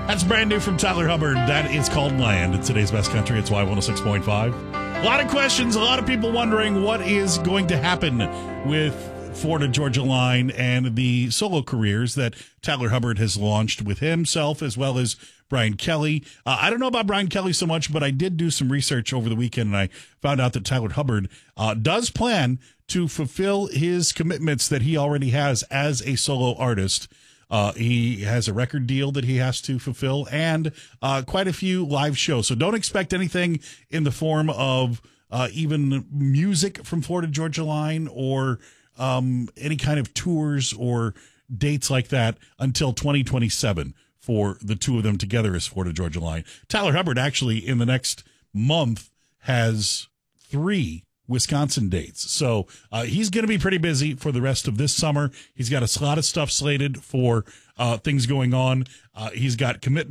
That's brand new from Tyler Hubbard. That is called Land. It's today's best country. It's Y106.5. A lot of questions. A lot of people wondering what is going to happen with Florida Georgia Line and the solo careers that Tyler Hubbard has launched with himself as well as Brian Kelly. I don't know about Brian Kelly so much, but I did do some research over the weekend and I found out that Tyler Hubbard does plan to fulfill his commitments that he already has as a solo artist. He has a record deal that he has to fulfill and quite a few live shows. So don't expect anything in the form of even music from Florida Georgia Line or any kind of tours or dates like that until 2027 for the two of them together as Florida Georgia Line. Tyler Hubbard actually in the next month has 3 Wisconsin dates. So he's going to be pretty busy for the rest of this summer. He's got a lot of stuff slated for things going on. He's got commitments